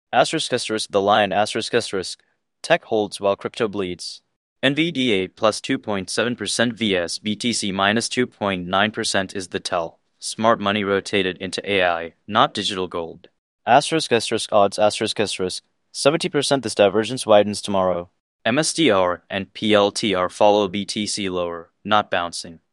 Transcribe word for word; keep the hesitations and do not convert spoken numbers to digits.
Asterisk asterisk the lion asterisk asterisk. Tech holds while crypto bleeds. N V D A plus two point seven percent vs B T C minus two point nine percent is the tell. Smart money rotated into A I, not digital gold. Asterisk asterisk odds asterisk asterisk. seventy percent this divergence widens tomorrow. M S D R and P L T R follow B T C lower, not bouncing.